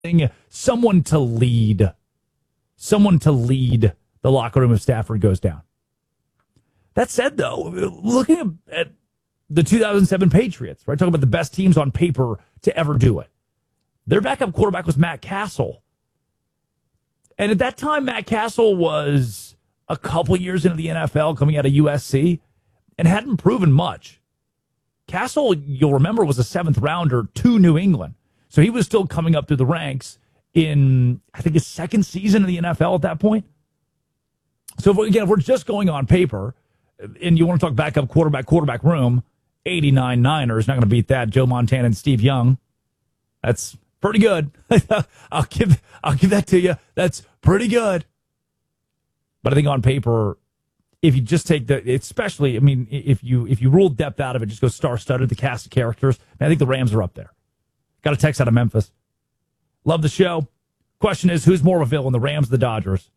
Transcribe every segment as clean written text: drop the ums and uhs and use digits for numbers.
someone to lead the locker room if Stafford goes down. That said, though, looking at the 2007 Patriots, right, talking about the best teams on paper to ever do it, their backup quarterback was Matt Castle. And at that time, Matt Castle was a couple years into the NFL, coming out of USC, and hadn't proven much. Castle, you'll remember, was a seventh rounder to New England. So he was still coming up through the ranks in, I think, his second season in the NFL at that point. So, if we're just going on paper, and you want to talk backup quarterback room, 89 Niners, not going to beat that. Joe Montana and Steve Young. That's pretty good. I'll give that to you. That's pretty good. But I think on paper, if you just take especially, I mean, if you rule depth out of it, just go star-studded, the cast of characters, I think the Rams are up there. Got a text out of Memphis. Love the show. Question is, who's more of a villain, the Rams or the Dodgers?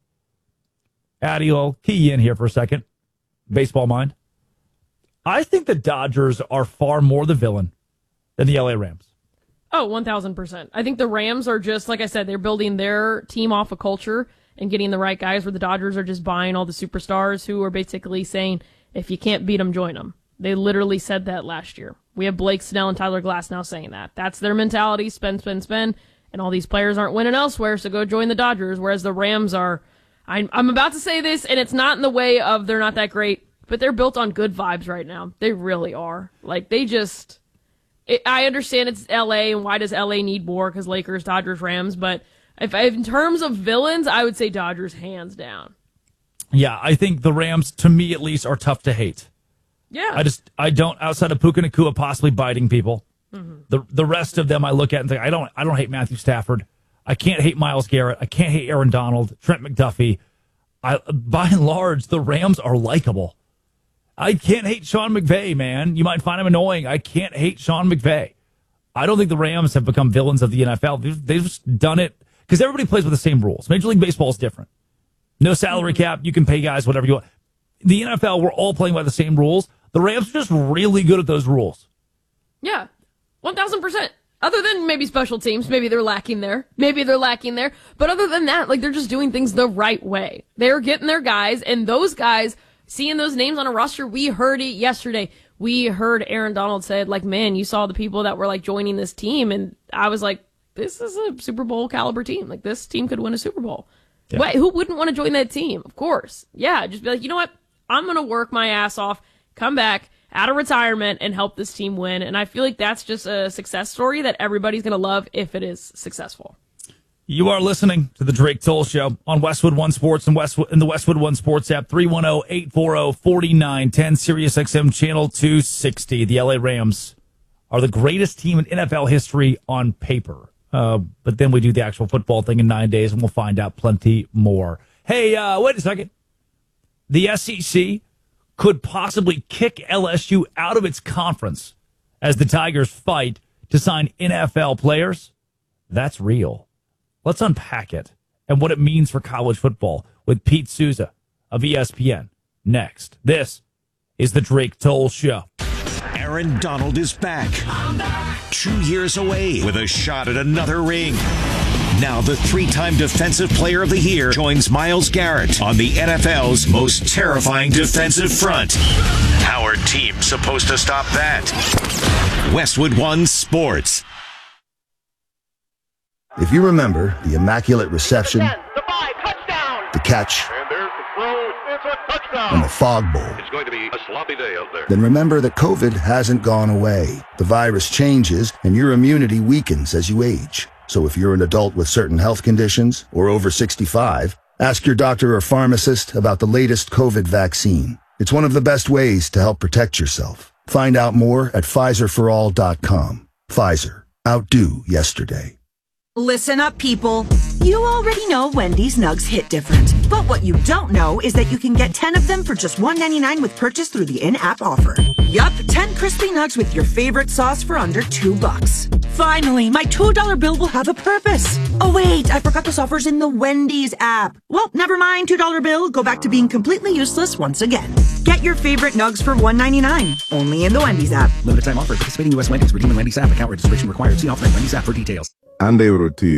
Addy, I'll key you in here for a second. Baseball mind. I think the Dodgers are far more the villain than the LA Rams. Oh, 1,000%. I think the Rams are just, like I said, they're building their team off of culture and getting the right guys, where the Dodgers are just buying all the superstars who are basically saying, if you can't beat them, join them. They literally said that last year. We have Blake Snell and Tyler Glass now saying that. That's their mentality, spend, and all these players aren't winning elsewhere, so go join the Dodgers, whereas the Rams are, I'm about to say this, and it's not in the way of they're not that great, but they're built on good vibes right now. They really are. Like, they just, I understand it's LA, and why does LA need more? Because Lakers, Dodgers, Rams, but if in terms of villains, I would say Dodgers hands down. Yeah, I think the Rams, to me at least, are tough to hate. Yeah. I don't, outside of Puka Nacua possibly biting people, the rest of them I look at and think, I don't hate Matthew Stafford. I can't hate Myles Garrett. I can't hate Aaron Donald, Trent McDuffie. By and large, the Rams are likable. I can't hate Sean McVay, man. You might find him annoying. I can't hate Sean McVay. I don't think the Rams have become villains of the NFL. They've just done it because everybody plays with the same rules. Major League Baseball is different. No salary cap. You can pay guys whatever you want. The NFL, we're all playing by the same rules. The Rams are just really good at those rules. Yeah, 1,000%. Other than maybe special teams, maybe they're lacking there. But other than that, like, they're just doing things the right way. They're getting their guys, and those guys, seeing those names on a roster, we heard it yesterday. We heard Aaron Donald said, like, man, you saw the people that were, like, joining this team, and I was like, this is a Super Bowl caliber team. Like, this team could win a Super Bowl. Yeah. Wait, who wouldn't want to join that team? Of course. Yeah, just be like, you know what? I'm going to work my ass off, come back out of retirement, and help this team win. And I feel like that's just a success story that everybody's going to love if it is successful. You are listening to the Drake Toll Show on Westwood One Sports and the Westwood One Sports app, 310-840-4910, Sirius XM Channel 260. The LA Rams are the greatest team in NFL history on paper. But then we do the actual football thing in 9 days, and we'll find out plenty more. Hey, wait a second. The SEC could possibly kick LSU out of its conference as the Tigers fight to sign NFL players. That's real. Let's unpack it and what it means for college football with Pete Souza of ESPN next. This is the Drake Toll Show. Aaron Donald is back. 2 years away with a shot at another ring. Now the three-time Defensive Player of the Year joins Myles Garrett on the NFL's most terrifying defensive front. How are teams supposed to stop that? Westwood One Sports. If you remember the immaculate reception, the catch, and the fog bowl, it's going to be a sloppy day out there. Then remember that COVID hasn't gone away. The virus changes, and your immunity weakens as you age. So if you're an adult with certain health conditions or over 65, ask your doctor or pharmacist about the latest COVID vaccine. It's one of the best ways to help protect yourself. Find out more at PfizerForAll.com. Pfizer. Outdo yesterday. Listen up, people. You already know Wendy's Nugs hit different. But what you don't know is that you can get 10 of them for just $1.99 with purchase through the in-app offer. Yup, 10 crispy nugs with your favorite sauce for under $2. Finally, my $2 bill will have a purpose. Oh wait, I forgot this offer's in the Wendy's app. Well, never mind, $2 bill. Go back to being completely useless once again. Get your favorite nugs for $1.99. Only in the Wendy's app. Limited time offer. Participating U.S. Wendy's. Redeem in Wendy's app. Account registration required. See offer in Wendy's app for details. and able to